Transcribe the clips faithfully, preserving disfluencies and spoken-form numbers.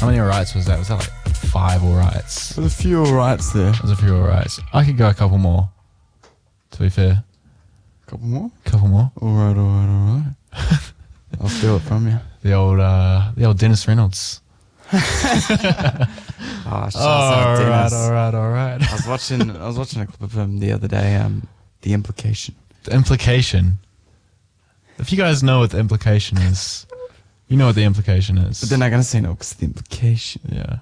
How many alrights was that? Was that like five alrights? There's a few alrights there. There's a few alrights. I could go a couple more, to be fair. A couple more? Couple more. Alright, alright, alright. I'll steal it from you. The old, uh, the old Dennis Reynolds. Oh, shouts out All right, Dennis. all right, all right. I was watching. I was watching a clip of him the other day. Um, The Implication. The Implication. If you guys know what the implication is, you know what the implication is. But they're not gonna say no because the implication. Yeah.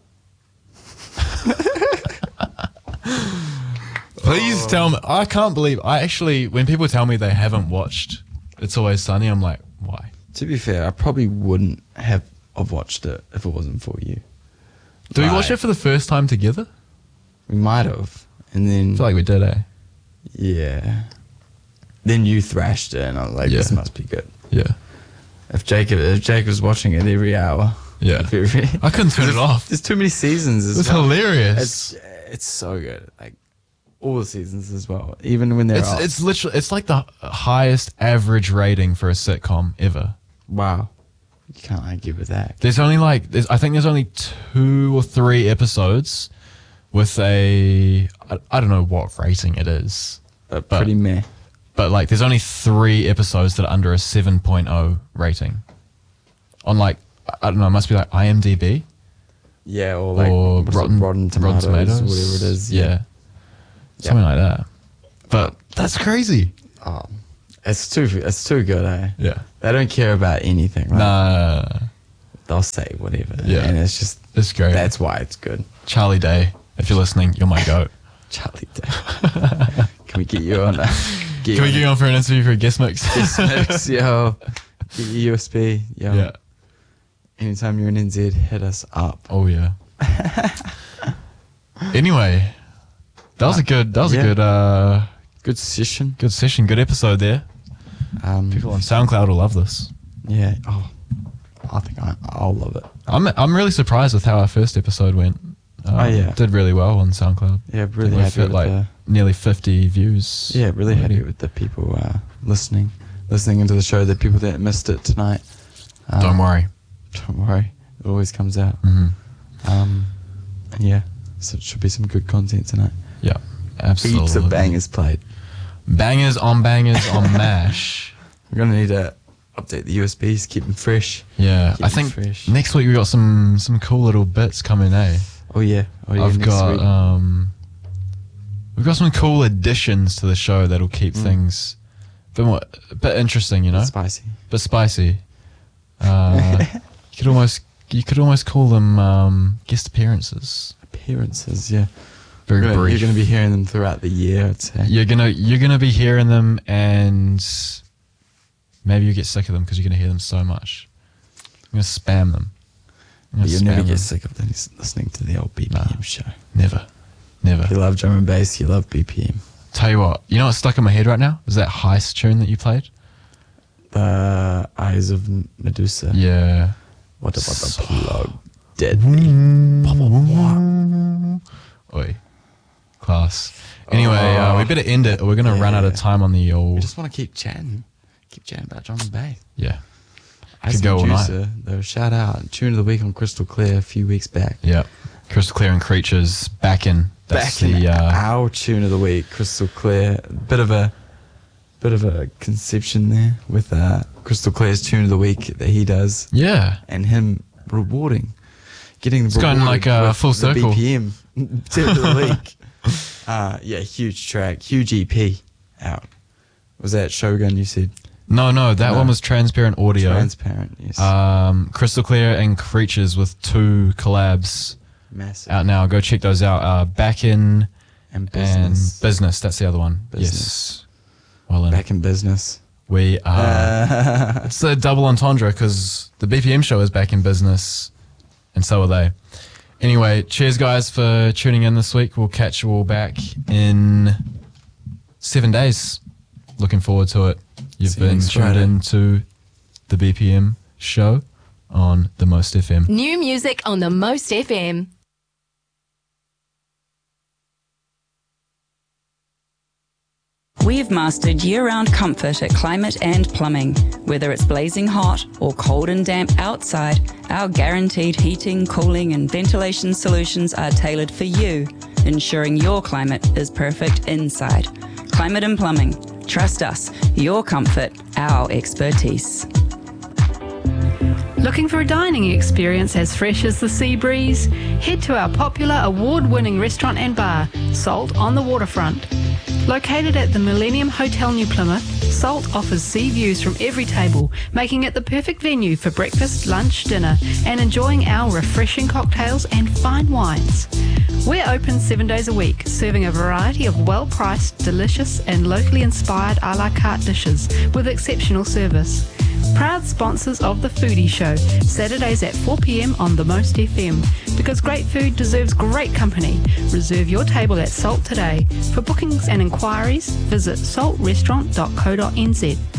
Please tell me. I can't believe. I actually, when people tell me they haven't watched It's Always Sunny, I'm like, why? To be fair, I probably wouldn't have have watched it if it wasn't for you. Did we watch Like, it for the first time together? We might have, and then I feel like we did, eh? yeah. Then you thrashed it, and I was like, Yeah. "This must be good." Yeah. If Jacob, if Jacob was watching it every hour, Yeah. every, I couldn't turn it off. There's too many seasons. As It was well. hilarious. It's it's so good. Like all the seasons as well, even when they're It's off. it's literally it's like the highest average rating for a sitcom ever. Wow, you can't argue with that. There's only like there's, I think there's only two or three episodes with a I, I don't know what rating it is, But But- pretty meh. but like there's only three episodes that are under a seven point oh rating on like I don't know, it must be like IMDb Yeah, or like or what is it, Rotten, Rotten Tomatoes, Rotten Tomatoes, whatever it is. yeah, something like that. But that's crazy. Oh, it's too it's too good, eh? Yeah, They don't care about anything, right? nah, They'll say whatever. Yeah. And it's just it's great. that's why it's good. Charlie Day, if you're listening, you're my goat. Charlie Day. Can we get you on? A, get Can we get you on for an interview for a guest mix? Guest mix, yo. Get your U S B, yo. Yeah. Anytime you're in N Z, hit us up. Oh yeah. Anyway, that was a good. That was Yeah. a good. Uh, Good session. good session. Good episode there. Um, People on SoundCloud will love this. yeah. Oh, I think I, I'll love it. I'm. I'm really surprised with how our first episode went. Um, Oh, yeah. Did really well on SoundCloud. Yeah, really We've happy hit with like the, nearly fifty views. yeah, really already. happy with the people uh, listening, listening into the show. The people that missed it tonight. Um, Don't worry. Don't worry. It always comes out. hmm Um, and yeah, so it should be some good content tonight. Yeah. Absolutely. Heaps of bangers played. Bangers on bangers on mash. We're gonna need to update the U S Bs, keep them fresh. Yeah, Keep I it think fresh. next week we got some some cool little bits coming, eh? Oh yeah, oh yeah. I've next got week. um, we've got some cool additions to the show that'll keep Mm. things a bit more, a bit interesting, you know, spicy. but spicy. Uh, you could almost you could almost call them um, guest appearances. Appearances, yeah. Very You're gonna, brief. you're gonna be hearing them throughout the year, I'd say. You're gonna you're gonna be hearing them, and maybe you get sick of them because you're gonna hear them so much. I'm gonna spam them. I'm But gonna you'll spam never them. get sick of them listening to the old B P M Nah. show. Never, never. If you love drum and bass, you love B P M. Tell you what, you know what's stuck in my head right now is that heist tune that you played. The Eyes of Medusa. Yeah. What about the plug? Dead. Oi. Class. Anyway, uh, we better end it or we're going to run out of Yeah. time on the We old... just want to keep chatting. Keep chatting about drum and bass. Yeah. As go all night. Medusa, though, shout out. Tune of the week on Crystal Clear a few weeks back. Yeah. Crystal Clear and Creatures back in. That's back in the, uh, our tune of the week, Crystal Clear. Bit of a bit of a conception there with uh, Crystal Clear's tune of the week that he does, Yeah. and him rewarding, getting It's going rewarded like a with full the circle. B P M tune of the week. Uh, yeah, huge track, huge E P out. Was that Shogun? You said No, no, that No. one was Transparent Audio. Transparent. Yes, um, Crystal Clear and Creatures with two collabs massive out now. Go check those out. Uh, back in and business. and Business. That's the other one. Business. Yes. Well, in. Back in business. We are. Uh, It's a double entendre because the B P M show is back in business, and so are they. Anyway, cheers, guys, for tuning in this week. We'll catch you all back in seven days. Looking forward to it. You've See you been next tuned Friday. into the B P M show on the Most F M. New music on the Most F M. We've mastered year-round comfort at Climate and Plumbing. Whether it's blazing hot or cold and damp outside, Our guaranteed heating, cooling and ventilation solutions are tailored for you, ensuring your climate is perfect inside. Climate and Plumbing. Trust us. Your comfort, our expertise. Looking for a dining experience as fresh as the sea breeze? Head to our popular award-winning restaurant and bar, Salt on the Waterfront. Located at the Millennium Hotel New Plymouth, Salt offers sea views from every table, making it the perfect venue for breakfast, lunch, dinner, and enjoying our refreshing cocktails and fine wines. We're open seven days a week, serving a variety of well-priced, delicious, and locally inspired a la carte dishes with exceptional service. Proud sponsors of The Foodie Show, Saturdays at four p.m. on The Most F M. Because great food deserves great company. Reserve your table at Salt today. For bookings and inquiries, visit salt restaurant dot co dot n z.